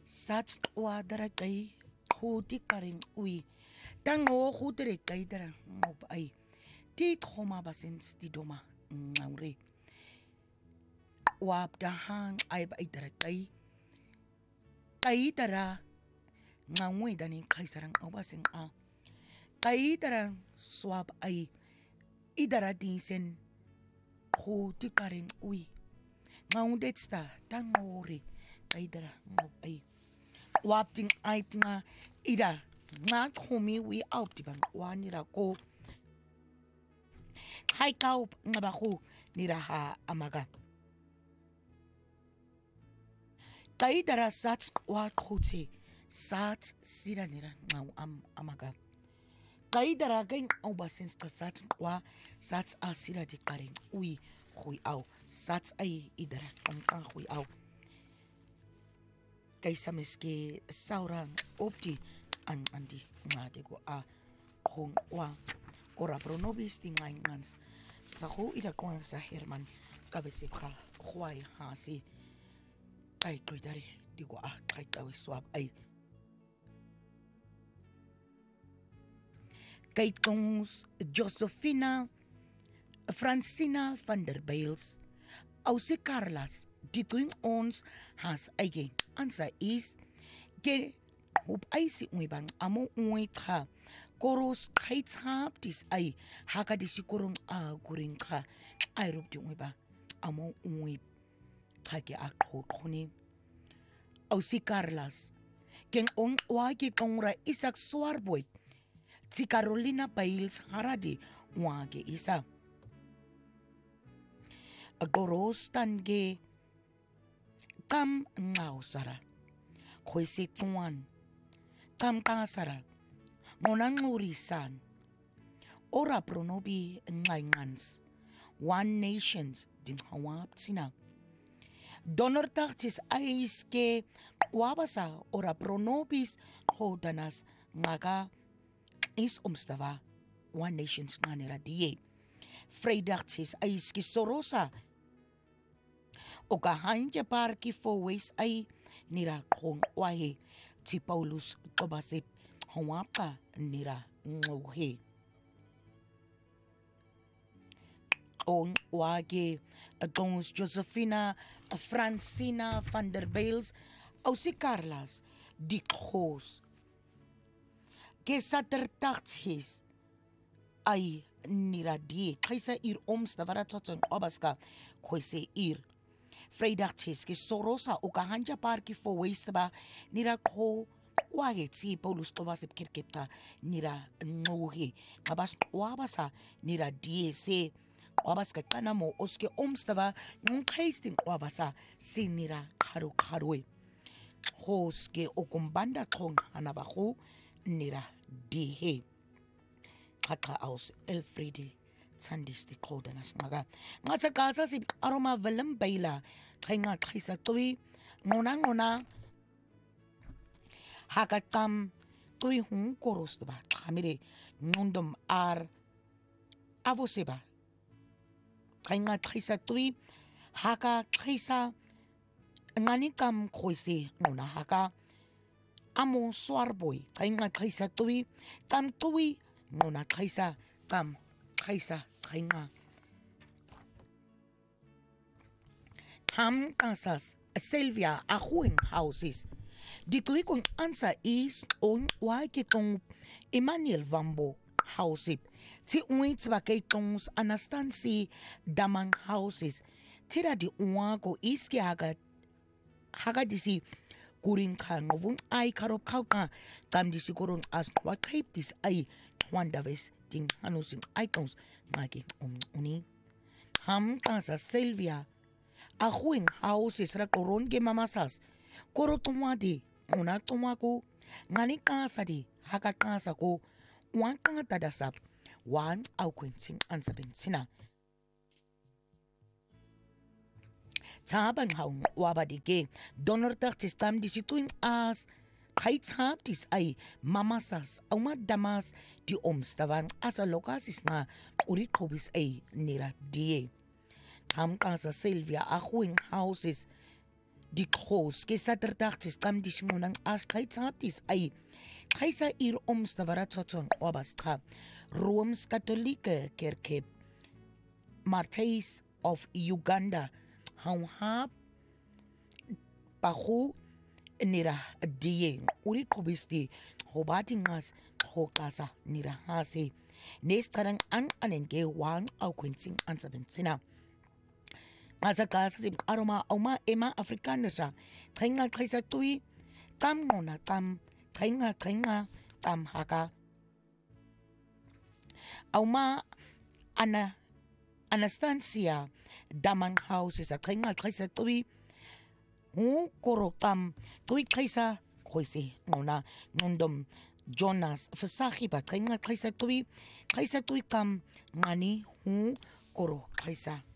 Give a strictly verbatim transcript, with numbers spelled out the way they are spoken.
Sats quadra kay khuti karing ui. Tango khutire kay dara ngop ay. Ti khoma basin stidoma ngaure. Wap dahang ay ba dara kay. Kay dara ngangwe dani kay sarang awasing a. Kay dara swab ay idara disen khuti karing ui. Ngaundet sta tangore kay dara ngop ay. Wapting ay nga ida nga khomi wi out diban wanira ko kai kau nga bahu niraha amaga kai dara sat wa khote sat sira nira ngau am amaga kai dara gain au basins ka sat wa sat asira di karing ui khui au sat ai idara kan khui au kay sameske saurang opti an andi ngade ko a kong wa ora pronobis di ngay ngans sa ko ida ko sa Herman kabisip ka khwai ha si kay kuidare di ko a kay tawi swab ay kay kong Josephina Francina van der Bijls au si Carlas die tuing ons has again answer is ke hoop ay si uibang amo uwi ka koros kahit hap dis ay haka di sigurong a guring ka ay rup di uiba amo uwi ka ke ako kuni au si Carlas keng ong wagi kongra isak swarboy si Carolina Bijls haradi wagi isa agoros tange kam ngau sara khoi se tuan kam ka sara monang urisan ora pronobi ngans one nations din hawap sina donor taktis ais ke wabasa ora pronobis khodanas ngaga is umstava one nations nganera die freidachtis ais ki sorosa o ka hanja parki foways ay nira kong wahe ti Paulus tobasip hawapa nira nguhe ong wage atong Josephina Francina van der Bijls au si Carlas di khos ke satertachtis ay nira die kaisa ir omsta vara totsong obaska khoise ir Freidachtis ke sorosa o kahanja parki fo waste ba nira ko wage ti Paulus tobasip kirketa nira ngohe kabas wabasa nira diese wabaska kanamo oske omstava ngun tasting wabasa sinira karu karwe hoske okumbanda kong hanabahu nira dihe kaka aus Elfriede Sandis di kodanas ngaga ngasa kasa si aroma velem baila kaya kisa tui ngona ngona hakatam tui hung koros ba kamire ngondom ar avoseba kaya kisa tui haka kisa ngani kam koise ngona haka amo swarboy kaya kisa tui kam tui ngona kisa kam kaisa kainga ham kasas Sylvia ahuing houses di kung ansa is on wake tong Emmanuel Vambo house ti uits ba kay tongs Anastansi damang houses tira di uwako iski haga haga disi kuring ka ngovun ay karop kau ka kam disi kurong as wa kaip dis ay wandaves ding hanusing icons ngagi um uni ham kasa Sylvia ahuing houses ra koron ke mamasas koro tumadi una tumaku ngani kasa di haka kasa ko wan kanga tadasap wan au kwenting ansabin sina tabang haung wabadige donor taktis tam disituing as kahit haptis ay mamasas au madamas di omstavan asa lokasis nga uri kobis ay nira die. Tam kasa Sylvia ahuing houses Diqhos ke Saterdag tisqam disnqonang asqaitsatis ay Qaisa ir omstavaratsotson obastra Rooms Katholieke Kerke Martyrs of Uganda Hauha Pahu Nira Die Uri Kubisti Hobati Ngas Hokasa Nira Hase Nestarang an anenge wang au quinsing ansabensina Mazakasa sim aroma oma ema afrikanersa Trenga Qaisa tui Tam nona tam Trenga trenga tam haka Auma Ana Anastasia Damang House is a Trenga Qaisa tui Hu koro tam tui Qaisa Khoisi nona nondom Jonas Fasahi ba Trenga Qaisa tui Qaisa tui tam ngani hu koro Qaisa